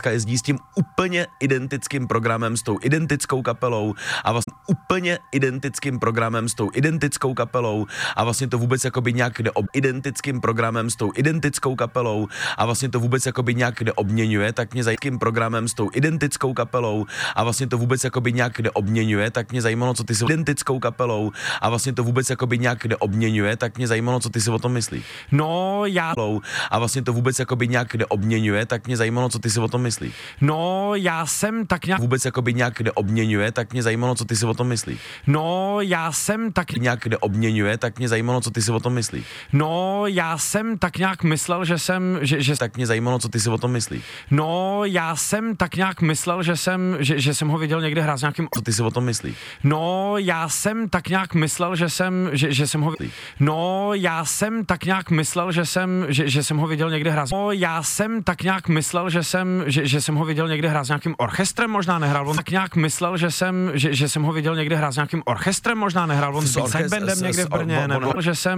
jezdí s tím úplně identickým programem, s tou identickou kapelou a vlastně úplně identickým programem s tou identickou kapelou a vlastně to vůbec jakoby nějak identickým programem s tou identickou kapelou a vlastně to vůbec jakoby nějak neobměňuje, tak mě zajímalo programem s tou identickou kapelou a vlastně to vůbec jakoby nějak neobměňuje, tak mě zajímalo, co ty si identickou kapelou a vlastně to vůbec jakoby nějak neobměňuje, tak mě zajímalo, co ty si o tom myslíš. No, já... A vlastně to vůbec jakoby nějak neobměňuje, tak mě zajímalo, co ty si o tom myslíš. No, já jsem tak nějak... Vůbec jakoby nějak neobměňuje, tak mě zajímalo, co ty si o tom myslíš. No, já jsem tak... Nějak neobměňuje, tak mě zajímalo, co ty si o tom myslíš. No, já jsem tak nějak myslel, že jsem... Že... Tak mě zajímalo, co ty si o tom myslíš. No, já jsem tak nějak myslel, že jsem ho viděl někde hrát s nějakým... Co ty si o tom myslíš. No, já jsem tak nějak myslel, že jsem ho... No, já jsem tak nějak myslel, že jsem ho viděl někde hrát. No, já jsem tak nějak myslel, že jsem ho viděl někde hrát s nějakým orchestrem, možná nehrál. On tak nějak myslel, že jsem ho viděl někde hrát s nějakým orchestrem, možná nehrál. On s sidebandem někde v Brně, nebo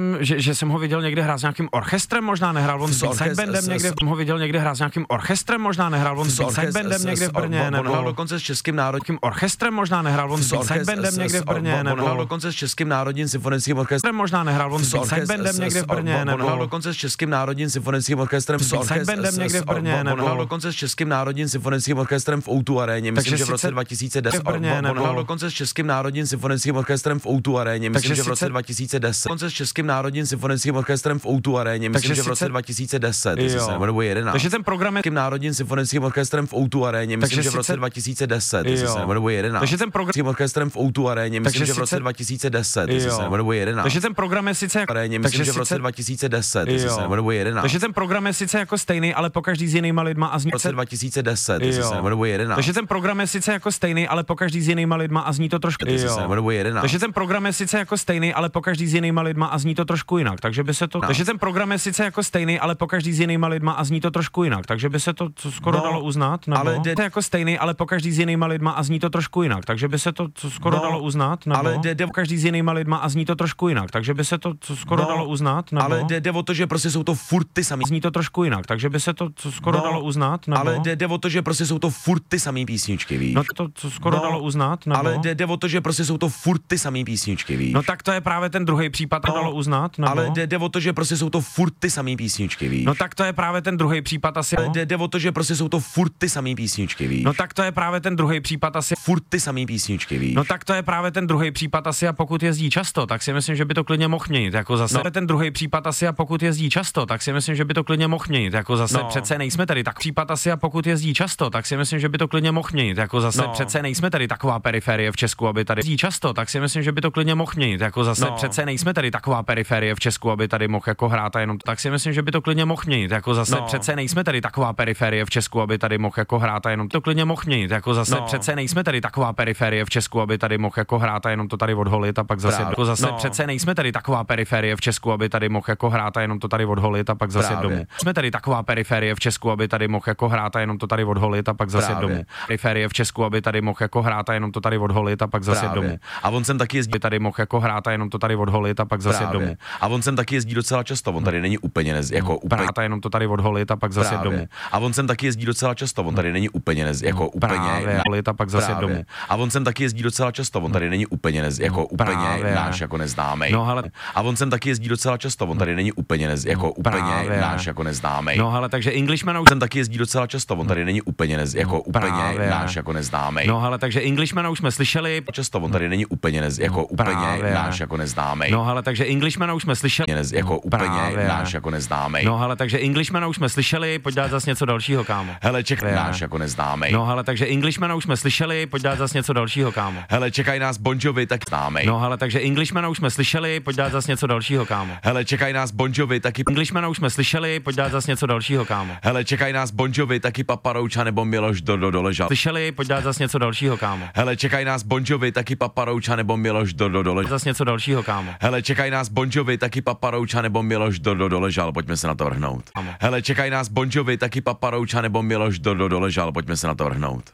že jsem ho viděl někde hrát s nějakým orchestrem, možná nehrál. On s sidebandem někde ho viděl někde hrát s nějakým orchestrem, možná nehrál. On s sidebandem někde v Brně, nebo hrál dokonce s Českým národním orchestrem, možná nehrál. On s sidebandem někde v Brně, nebo hrál dokonce s Českým národním symfonickým orchestrem, možná nehrál. On s sidebandem někde v Brně, nebo hrál dokonce s Českým národním symfonickým orchestrem, s sidebandem někde v Brně, nebo hrál dokonce s Českým národním symfonickým orchestrem v O2 aréně, myslím, že v roce 2010. Hrál dokonce s Českým národním symfonickým orchestrem v O2 aréně, myslím, že v roce 2010. Dokonce s Českým národním symfonickým orchestrem v O2 aréně, myslím, že v roce 2010, nebo 11. Takže ten program je Českým národním symfonickým orchestrem v O2 aréně, myslím, že v roce 2010, nebo 11. Takže ten program orchestrem v O2 aréně, myslím, že v roce 2010, nebo 11. Takže ten program je sice aréně, myslím, že v roce 2010, nebo 11. Takže ten program je sice jako stejný, ale pokaždý s jinýma lidma a zní v roce 2010, nebo 11. Takže ten program je sice jako stejný, ale pokaždý s jinýma lidma a zní to trošku nebo 11. Takže ten program je sice jako stejný, ale pokaždý s jinýma lidma a zní to trošku jinak. Takže by se to Takže ten program je sice jako stejný, ale pokaždý s jinýma lidma a zní to trošku jinak. Takže by se to skoro dalo uznat, nebo ale to jako stejný, ale pokaždý s jinýma lidma a zní to trošku jinak. Takže by se to skoro dalo uznat, nebo ale pokaždý s jinýma lidma a zní to trošku jinak. Takže by se to skoro dalo uznat, nebo ale jde o to, že prostě jsou to furt ty samý. Zní to trošku jinak. Takže by se to skoro dalo uznat, nebo ale jde o to, že prostě jsou to furt ty samý písničky, víš. No to skoro dalo uznat, nebo ale jde o to, že prostě jsou to furt ty samý písničky, víš. No tak to je právě ten druhý případ, to dalo uznat, nebo ale jde o to, že prostě jsou to furt ty samý písničky, víš. No tak to je právě ten druhý případ asi. Jde o to, že prostě jsou to furt ty samý písničky, víš. No tak to je právě ten druhý případ asi. Furt ty samý písničky, víš. No tak to je právě ten druhý případ asi, a pokud jezdí často, tak si myslím, že by to klidně mohl měnit, jako zase. No. Ten druhý případ asi, a pokud jezdí často, tak si myslím, že by to klidně mohl měnit, jako zase. No. Přece nejsme tady tak případ asi, a pokud jezdí často, tak si myslím, že by to klidně mohl měnit, jako zase. No. Přece nejsme tady taková periferie v Česku, aby tady jezdí často, tak si myslím, že by to klidně mohl měnit, jako zase. No. Přece nejsme tady taková periferie v Česku, aby tady mohl jako hrát a jenom tak si myslím, že by to klidně mohl měnit, jako zase. No. Přece nejsme tady taková periferie v Česku, aby tady mohl jako hrát a jenom to klidně mohl měnit, jako zase. No. Přece nejsme tady taková periferie v Česku, aby tady mohl jako hrát a jenom to tady odholit a pak zase. Jako zase. No. Přece nejsme tady taková periferie v Česku, aby tady mohl jako hrát a jenom to tady odholit a pak zase domů. Jsme tady taková periferie v Česku, aby tady mohl jako hrát a jenom to tady odholit a pak zase domů. Periferie v Česku, aby tady mohl jako hrát a jenom to tady odholit a pak zase domů. A on sem taky jezdí, tady mohl jako hrát a jenom to tady odholit a pak zase domů. A on sem taky jezdí docela často, on tady není úplně jako úplně a jenom to tady odholit a pak zase domů. A on sem taky jezdí docela často, on tady není úplně jako úplně odholit a pak zase domů. A on sem taky jezdí docela často, on tady není úplně jako úplně náš jako neznámý. No ale a on sem taky jezdí docela často, on tady není úplně jako úplně náš jako neznámý. No ale takže Englishman už sem taky jezdí docela často, on tady není úplně jako úplně náš jako neznámý. No ale takže Englishman už jsme slyšeli často, on tady není úplně jako úplně náš jako neznámý. No ale takže Englishman už jsme slyšeli jako úplně náš jako neznámý. No ale takže Englishman už jsme slyšeli, pojď dát zase něco dalšího, kámo. Hele, čekaj náš jako neznámý. No ale takže Englishman už jsme slyšeli, pojď dát zase něco dalšího, kámo. Hele, čekaj nás Bon Jovi, tak známý. No ale takže Englishman už jsme slyšeli, pojď dát zase něco dalšího, kámo. Hele, čekaj nás Bon Jovi, taky Englishman už jsme slyšeli, pojď dát zase něco dalšího, kámo. Hele, čekaj nás Bon Jovi, taky Papa Roach nebo Miloš Doležal. Slyšeli, pojď dát zase něco dalšího, kámo. Hele, čekaj nás Bon Jovi, taky Papa Roach nebo Miloš Doležal. Zase něco dalšího, kámo. Hele, čekaj nás Bon Jovi, taky Papa Roach nebo Miloš Doležal, pojďme se na to vrhnout. Hele, čekaj nás Bon Jovi, taky Papa Roach nebo Miloš Doležal, pojďme se na to vrhnout.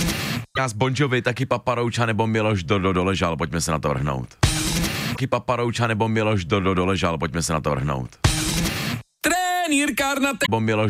Nás Bon Jovi, taky Papa Roach nebo Miloš Doležal, pojďme se na to vrhnout. Taky Papa Roach nebo Miloš Doležal, pojďme se na to vrhnout. Trenýr Karnate. Miloš